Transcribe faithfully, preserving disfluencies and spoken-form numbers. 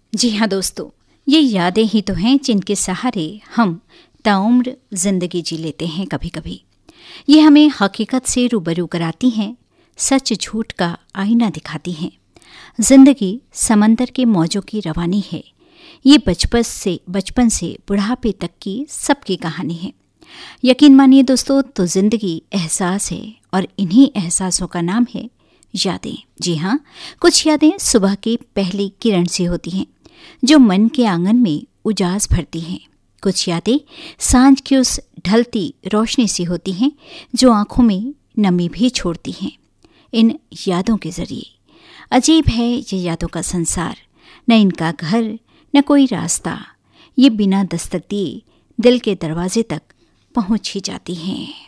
जी हाँ दोस्तों, ये यादें ही तो हैं जिनके सहारे हम ताउम्र जिंदगी जी लेते हैं। कभी कभी ये हमें हकीकत से रूबरू कराती हैं, सच झूठ का आईना दिखाती हैं। जिंदगी समंदर के मौजों की रवानी है। ये बचपन से बचपन से बुढ़ापे तक की सबकी कहानी है। यकीन मानिए दोस्तों, तो जिंदगी एहसास है और इन्हीं एहसासों का नाम है यादें। जी हाँ, कुछ यादें सुबह की पहली किरण सी होती हैं जो मन के आंगन में उजास भरती हैं। कुछ यादें सांझ की उस ढलती रोशनी सी होती हैं जो आंखों में नमी भी छोड़ती हैं। इन यादों के जरिए अजीब है ये यादों का संसार, न इनका घर न कोई रास्ता, ये बिना दस्तक दिए दिल के दरवाजे तक पहुंच ही जाती हैं।